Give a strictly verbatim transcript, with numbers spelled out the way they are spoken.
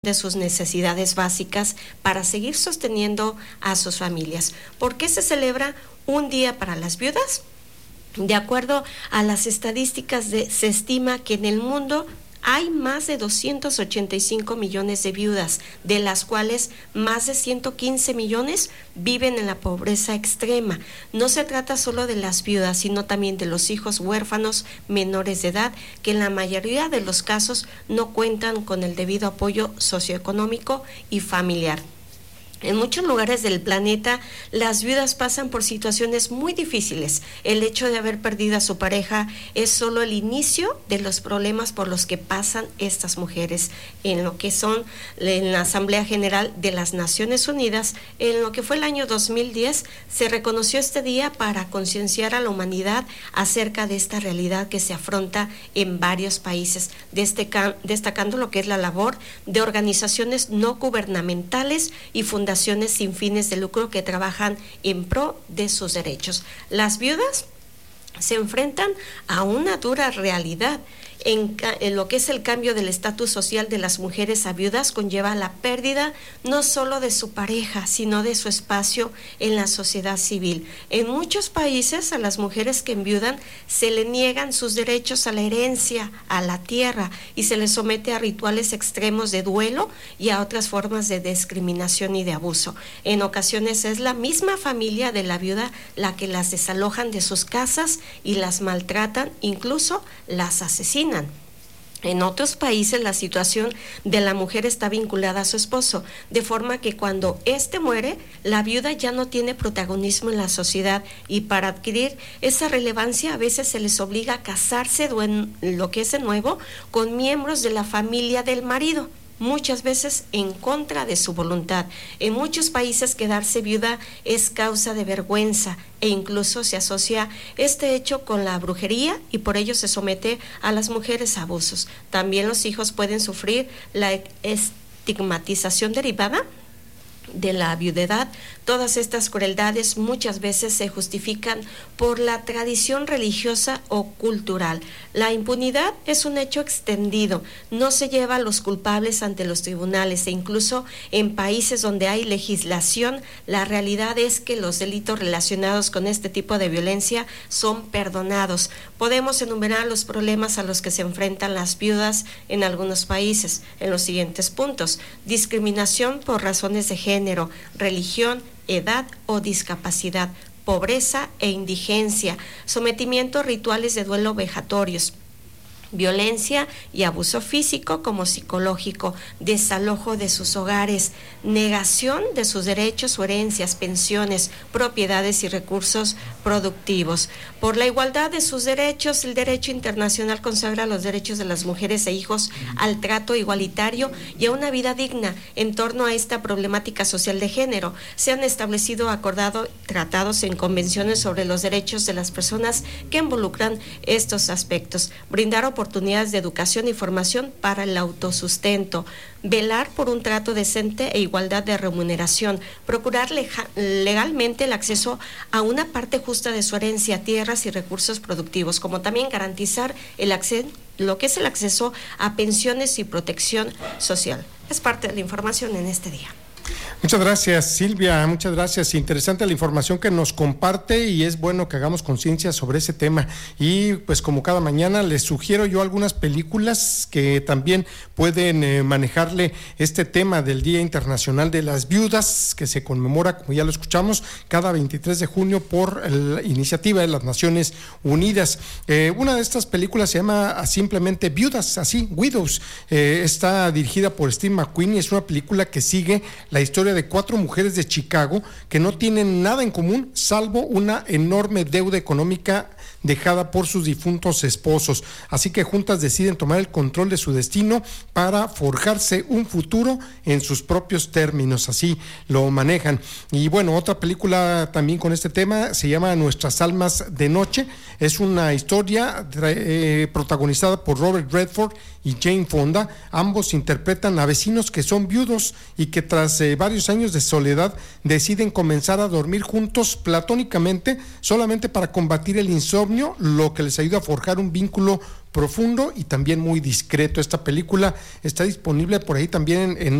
de sus necesidades básicas para seguir sosteniendo a sus familias. ¿Por qué se celebra un día para las viudas? De acuerdo a las estadísticas, de, se estima que en el mundo hay más de doscientos ochenta y cinco millones de viudas, de las cuales más de ciento quince millones viven en la pobreza extrema. No se trata solo de las viudas, sino también de los hijos huérfanos menores de edad, que en la mayoría de los casos no cuentan con el debido apoyo socioeconómico y familiar. En muchos lugares del planeta, las viudas pasan por situaciones muy difíciles. El hecho de haber perdido a su pareja es solo el inicio de los problemas por los que pasan estas mujeres. En lo que son en la Asamblea General de las Naciones Unidas, en lo que fue el año dos mil diez, se reconoció este día para concienciar a la humanidad acerca de esta realidad que se afronta en varios países, destacando lo que es la labor de organizaciones no gubernamentales y fundaciones sin fines de lucro que trabajan en pro de sus derechos. Las viudas se enfrentan a una dura realidad. En, en lo que es el cambio del estatus social de las mujeres a viudas conlleva la pérdida no solo de su pareja, sino de su espacio en la sociedad civil. En muchos países a las mujeres que enviudan se le niegan sus derechos a la herencia, a la tierra, y se les somete a rituales extremos de duelo y a otras formas de discriminación y de abuso. En ocasiones es la misma familia de la viuda la que las desalojan de sus casas y las maltratan, incluso las asesinan. En otros países la situación de la mujer está vinculada a su esposo, de forma que cuando éste muere, la viuda ya no tiene protagonismo en la sociedad, y para adquirir esa relevancia a veces se les obliga a casarse, lo que es de nuevo, con miembros de la familia del marido, muchas veces en contra de su voluntad. En muchos países quedarse viuda es causa de vergüenza e incluso se asocia este hecho con la brujería y por ello se somete a las mujeres a abusos. También los hijos pueden sufrir la estigmatización derivada de la viudedad. Todas estas crueldades muchas veces se justifican por la tradición religiosa o cultural. La impunidad es un hecho extendido, no se lleva a los culpables ante los tribunales e incluso en países donde hay legislación, la realidad es que los delitos relacionados con este tipo de violencia son perdonados. Podemos enumerar los problemas a los que se enfrentan las viudas en algunos países en los siguientes puntos: discriminación por razones de género, religión, edad o discapacidad, pobreza e indigencia, sometimiento a rituales de duelo vejatorios, violencia y abuso físico como psicológico, desalojo de sus hogares, negación de sus derechos o herencias, pensiones, propiedades y recursos productivos. Por la igualdad de sus derechos, el derecho internacional consagra los derechos de las mujeres e hijos al trato igualitario y a una vida digna. En torno a esta problemática social de género, se han establecido, acordado tratados en convenciones sobre los derechos de las personas que involucran estos aspectos, brindar oportunidades de educación y formación para el autosustento, velar por un trato decente e igualdad de remuneración, procurar leja, legalmente el acceso a una parte justa de su herencia, tierras y recursos productivos, como también garantizar el acceso, lo que es el acceso a pensiones y protección social. Es parte de la información en este día. Muchas gracias, Silvia, muchas gracias. Interesante la información que nos comparte y es bueno que hagamos conciencia sobre ese tema. Y pues como cada mañana les sugiero yo algunas películas que también pueden eh, manejarle este tema del Día Internacional de las Viudas, que se conmemora, como ya lo escuchamos, cada veintitrés de junio por la iniciativa de las Naciones Unidas. Eh, una de estas películas se llama simplemente Viudas, así, Widows. Eh, está dirigida por Steve McQueen y es una película que sigue la historia de cuatro mujeres de Chicago que no tienen nada en común salvo una enorme deuda económica dejada por sus difuntos esposos, así que juntas deciden tomar el control de su destino para forjarse un futuro en sus propios términos, así lo manejan. Y bueno, otra película también con este tema se llama Nuestras almas de noche, es una historia eh, protagonizada por Robert Redford y Jane Fonda. Ambos interpretan a vecinos que son viudos y que tras eh, varios años de soledad deciden comenzar a dormir juntos platónicamente solamente para combatir el insomnio insomnio, lo que les ayuda a forjar un vínculo profundo y también muy discreto. Esta película está disponible por ahí también en, en